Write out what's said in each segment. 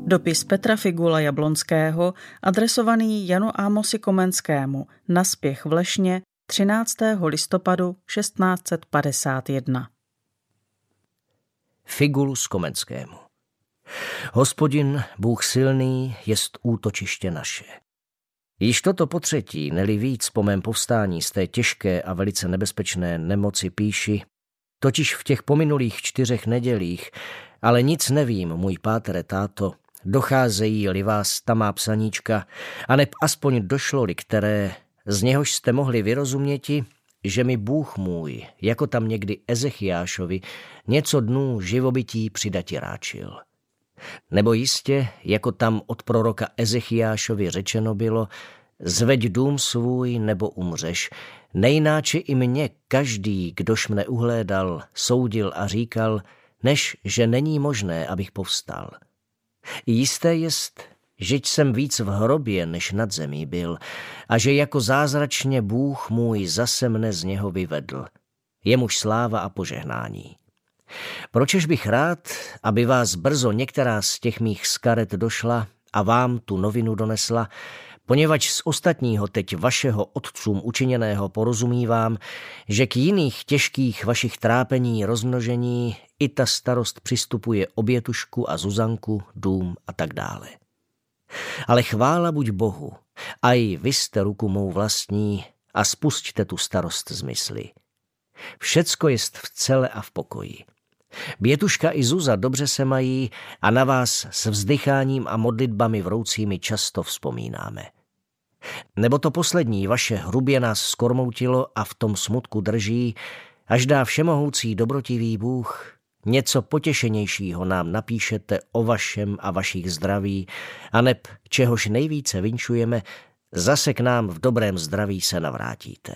Dopis Petra Figula Jablonského, adresovaný Janu Ámosi Komenskému, na Spěch v Lešně 13. listopadu 1651. Figulus Komenskému. Hospodin, Bůh silný, jest útočiště naše. Již toto potřetí, neli víc po mém povstání z té těžké a velice nebezpečné nemoci píši, totiž v těch pominulých 4 nedělích, ale nic nevím, můj pátere, táto, docházejí-li vás ta má psaníčka, aneb aspoň došlo-li které, z něhož jste mohli vyrozuměti, že mi Bůh můj, jako tam někdy Ezechiášovi, něco dnů živobytí přidati ráčil. Nebo jistě, jako tam od proroka Ezechiášovi řečeno bylo, zveď dům svůj nebo umřeš, nejnáče i mě každý, kdož mne uhlédal, soudil a říkal, než že není možné, abych povstal. Jisté jest, žeť jsem víc v hrobě, než nad zemí byl, a že jako zázračně Bůh můj zase mne z něho vyvedl. Jemuž sláva a požehnání. Pročež bych rád, aby vás brzo některá z těch mých skaret došla a vám tu novinu donesla, poněvadž z ostatního teď vašeho otcům učiněného porozumívám, že k jiných těžkých vašich trápení rozmnožení i ta starost přistupuje obětušku a Zuzanku, dům a tak dále. Ale chvála buď Bohu, a i vy jste ruku mou vlastní a spusťte tu starost z mysli. Všecko jest v cele a v pokoji. Bětuška i Zuza dobře se mají a na vás s vzdycháním a modlitbami vroucími často vzpomínáme. Nebo to poslední vaše hrubě nás skormoutilo a v tom smutku drží, až dá všemohoucí dobrotivý Bůh, něco potěšenějšího nám napíšete o vašem a vašich zdraví, aneb čehož nejvíce vinčujeme, zase k nám v dobrém zdraví se navrátíte.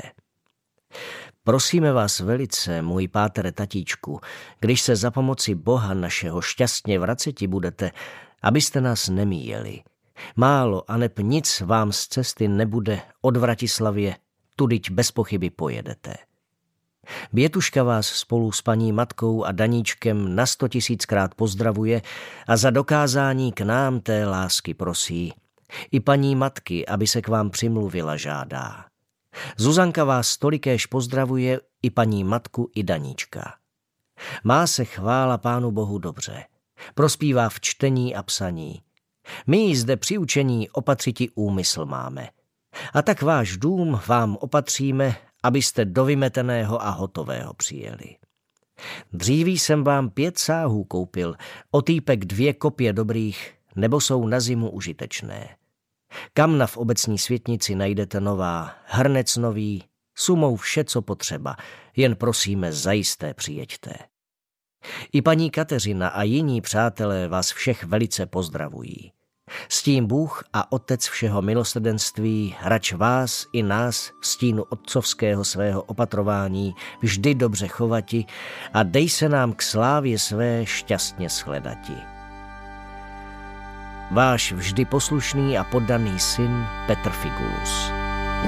Prosíme vás velice, můj pátere tatíčku, když se za pomoci Boha našeho šťastně vraceti budete, abyste nás nemíjeli. Málo aneb nic vám z cesty nebude od Vratislavě, tudyť bez pochyby pojedete. Bětuška vás spolu s paní matkou a Daníčkem na 100 000krát pozdravuje a za dokázání k nám té lásky prosí. I paní matky, aby se k vám přimluvila, žádá. Zuzanka vás tolikéž pozdravuje, i paní matku, i Daníčka. Má se chvála Pánu Bohu dobře. Prospívá v čtení a psaní. My jí zde při učení opatřiti úmysl máme. A tak váš dům vám opatříme, abyste do vymeteného a hotového přijeli. Dříví jsem vám 5 sáhů koupil, otýpek 2 kopě dobrých, nebo jsou na zimu užitečné. Kamna v obecní světnici najdete nová, hrnec nový, sumou vše, co potřeba, jen prosíme zajisté přijeďte. I paní Kateřina a jiní přátelé vás všech velice pozdravují. S tím Bůh a Otec všeho milosrdenství rač vás i nás v stínu otcovského svého opatrování vždy dobře chovati a dej se nám k slávě své šťastně shledati. Váš vždy poslušný a poddaný syn Petr Figulus.